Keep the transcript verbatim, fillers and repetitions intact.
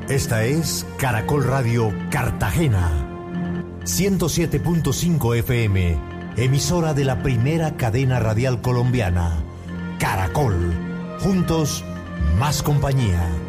Esta es Caracol Radio Cartagena, ciento siete punto cinco F M, emisora de la primera cadena radial colombiana. Caracol, juntos, más compañía.